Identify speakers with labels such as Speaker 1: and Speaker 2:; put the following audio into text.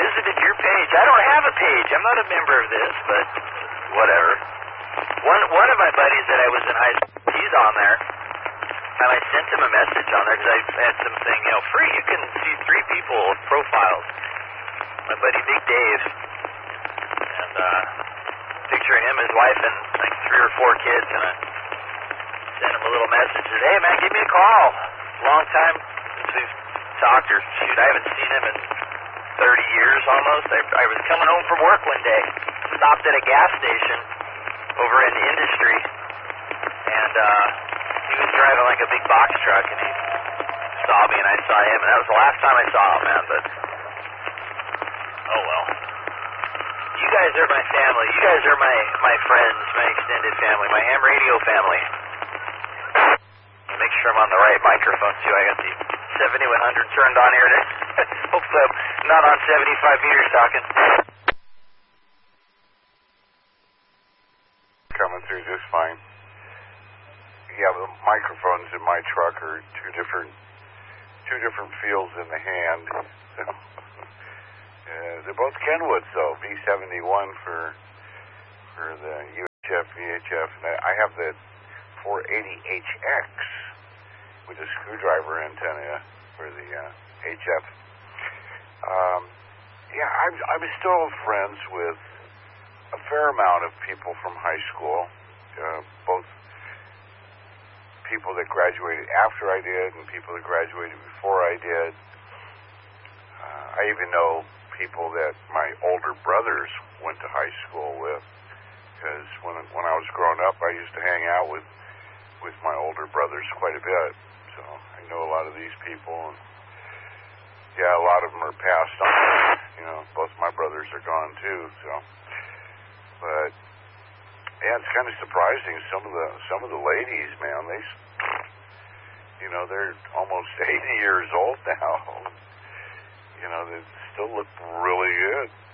Speaker 1: visited your page. I don't have a page. I'm not a member of this, but whatever. One of my buddies that I was in high school, he's on there, and I sent him a message on there because I had some thing, free. You can see 3 people profiles. My buddy Big Dave, and picture of him, his wife, and like 3 or 4 kids, and I sent him a little message. Said, hey man, give me a call. Long time since we've talked, or shoot, I haven't seen him in 30 years almost. I was coming home from work one day, stopped at a gas station over in the industry, and he was driving like a big box truck, and he saw me, and I saw him, and that was the last time I saw him, man, but oh well. You guys are my family. You guys are my friends, my extended family, my ham radio family. Make sure I'm on the right microphone, too. I got the 7100 turned on here. Hopefully I'm not on 75 meters talking.
Speaker 2: Coming through just fine. Yeah, the microphones in my truck are two different feels in the hand. They're both Kenwoods, though. V71 for the UHF, VHF. And I have the 480HX with a screwdriver antenna for the HF. Yeah, I'm still friends with a fair amount of people from high school, both people that graduated after I did and people that graduated before I did. I even know people that my older brothers went to high school with, because when I was growing up, I used to hang out with my older brothers quite a bit. So I know a lot of these people, and yeah, a lot of them are passed on. Both my brothers are gone too. So, but yeah, it's kind of surprising. Some of the ladies, man, they're almost 80 years old now. They still look really good.